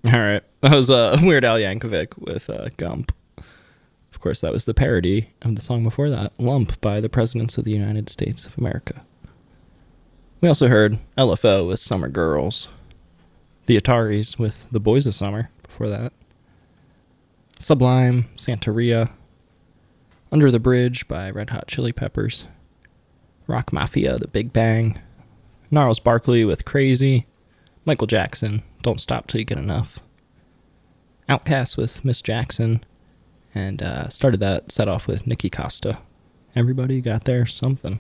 All right. That was Weird Al Yankovic with Gump. Of course, that was the parody of the song before that, Lump by the Presidents of the United States of America. We also heard LFO with Summer Girls, the Ataris with The Boys of Summer before that, Sublime, Santeria, Under the Bridge by Red Hot Chili Peppers, Rock Mafia, The Big Bang, Gnarls Barkley with Crazy, Michael Jackson, Don't Stop Till You Get Enough, Outkast with Miss Jackson, and started that set off with Nikki Costa. Everybody got there something.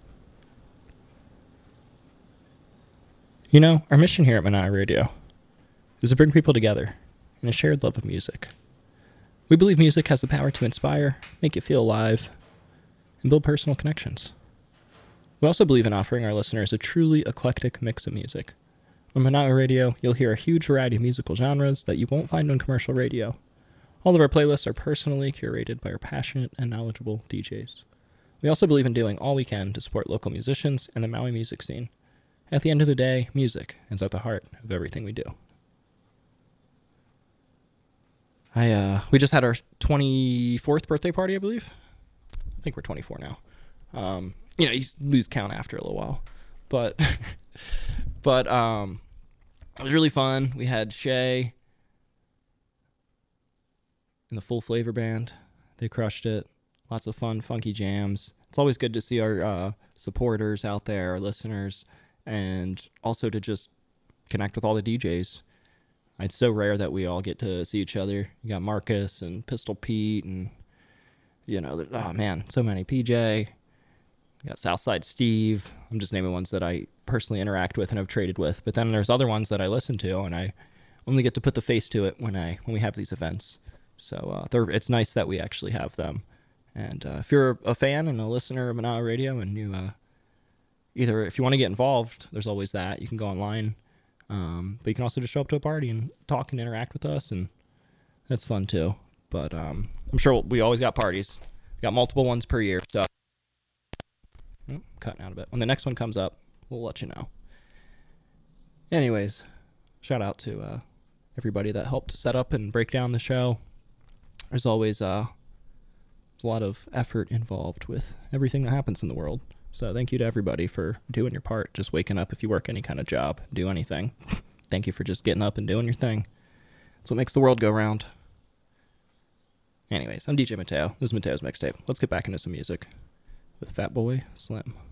You know, our mission here at Manana Radio is to bring people together in a shared love of music. We believe music has the power to inspire, make you feel alive, and build personal connections. We also believe in offering our listeners a truly eclectic mix of music. On Manana Radio, you'll hear a huge variety of musical genres that you won't find on commercial radio. All of our playlists are personally curated by our passionate and knowledgeable DJs. We also believe in doing all we can to support local musicians and the Maui music scene. At the end of the day, music is at the heart of everything we do. We just had our 24th birthday party, I believe. I think we're 24 now. You lose count after a little while. But it was really fun. We had Shay and the Full Flavor Band. They crushed it. Lots of fun, funky jams. It's always good to see our supporters out there, our listeners, and also to just connect with all the DJs. It's so rare that we all get to see each other. You got Marcus and Pistol Pete and, oh man, so many. PJ. You got Southside Steve. I'm just naming ones that I personally interact with and have traded with. But then there's other ones that I listen to, and I only get to put the face to it when we have these events. So it's nice that we actually have them. And if you're a fan and a listener of Manana Radio, and you either if you want to get involved, there's always that. You can go online, but you can also just show up to a party and talk and interact with us, and that's fun too. But I'm sure we always got parties. We got multiple ones per year. So cutting out a bit. When the next one comes up, we'll let you know. Anyways, shout out to everybody that helped set up and break down the show. There's always a lot of effort involved with everything that happens in the world. So thank you to everybody for doing your part, just waking up if you work any kind of job, do anything. Thank you for just getting up and doing your thing. That's what makes the world go round. Anyways, I'm DJ Mateo. This is Mateo's Mixtape. Let's get back into some music with Fatboy Slim.